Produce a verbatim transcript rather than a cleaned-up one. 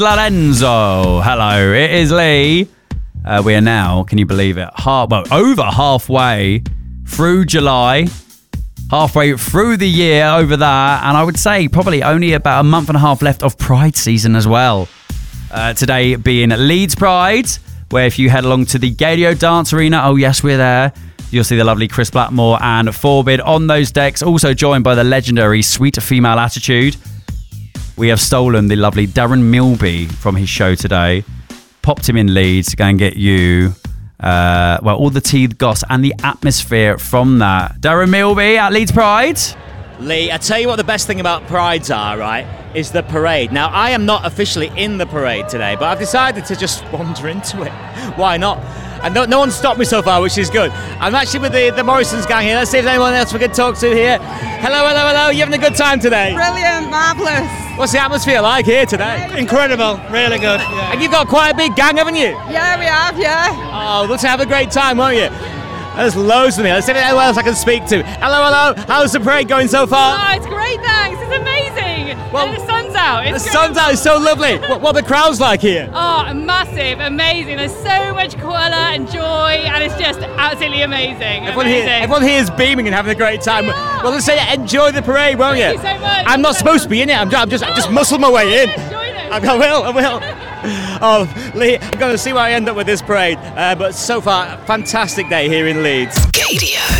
Lorenzo. Hello, it is Lee. Uh, we are now, can you believe it, half, well, over halfway through July, halfway through the year over that, and I would say probably only about a month and a half left of Pride season as well. Uh, today being Leeds Pride, where if you head along to the Gaydio Dance Arena, oh yes, we're there, you'll see the lovely Chris Blackmore and Forbid on those decks, also joined by the legendary Sweet Female Attitude. We have stolen the lovely Darren Milby from his show today, popped him in Leeds to go and get you, uh, well, all the tea, the goss, and the atmosphere from that. Darren Milby at Leeds Pride. Lee, I tell you what the best thing about Prides are, right, is the parade. Now, I am not officially in the parade today, but I've decided to just wander into it. Why not? And no, no one stopped me so far, which is good. I'm actually with the, the Morrisons gang here. Let's see if there's anyone else we can talk to here. Hello, hello, hello. You having a good time today? Brilliant, marvellous. What's the atmosphere like here today? Incredible, really good. Yeah. And you've got quite a big gang, haven't you? Yeah, we have, yeah. Oh, let's have a great time, won't you? There's loads of me. Let's see if there's anyone else I can speak to. Hello, hello. How's the parade going so far? Oh, it's great, thanks. It's amazing. Well, and the sun's out. It's the sun's out. It's so lovely. What, what are the crowds like here? Oh, massive, amazing. There's so much colour and joy, and it's just absolutely amazing. Everyone amazing. here, everyone here is beaming and having a great time. Yeah. Well, let's say enjoy the parade, won't Thank you? you so much. I'm not supposed to be in it. I'm just, I'm just, I just muscled my way in. Yes, join us. I will, I will. Oh, Lee, I'm going to see where I end up with this parade. Uh, but so far, fantastic day here in Leeds. Gaydio.